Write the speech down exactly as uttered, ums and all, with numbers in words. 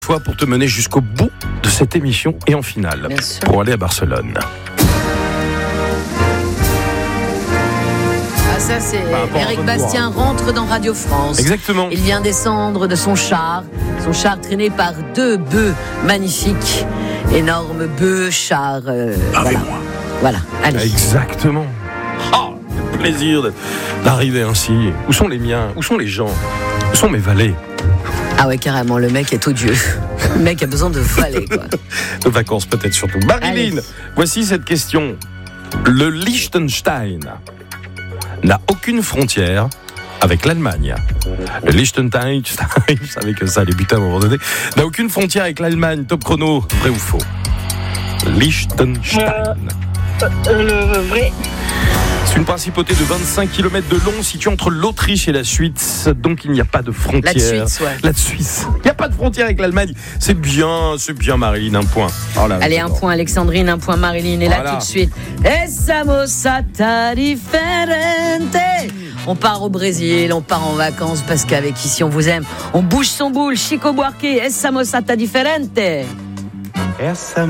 Toi pour te mener jusqu'au bout de cette émission et en finale pour aller à Barcelone. Ah ça c'est Éric Bastien rentre dans Radio France. Exactement. Il vient descendre de son char, son char traîné par deux bœufs magnifiques, énormes bœufs, chars. Euh, Avec voilà. moi. Voilà. Allez. Exactement. Oh, quel plaisir de, d'arriver ainsi. Où sont les miens? Où sont les gens? Où sont mes valets? Ah ouais, carrément, le mec est odieux. Le mec a besoin de valets, quoi. De vacances peut-être surtout. Marilyn, Allez. voici cette question. Le Liechtenstein n'a aucune frontière avec l'Allemagne. Le Liechtenstein, je savais que ça allait buter à un moment donné, n'a aucune frontière avec l'Allemagne. Top chrono, vrai ou faux? Liechtenstein. Euh, euh, le vrai. C'est une principauté de vingt-cinq kilomètres de long située entre l'Autriche et la Suisse, donc il n'y a pas de frontière. La Suisse, ouais. La Suisse. Il n'y a pas de frontière avec l'Allemagne. C'est bien, c'est bien Marilyn, un point. Oh là, Allez, un point Alexandrine, un point Marilyn. Et là Voilà. tout de suite, Estamos a differente. On part au Brésil, on part en vacances parce qu'avec Ici on vous aime. On bouge son boule, Chico Buarque, Estamos a differente. Essa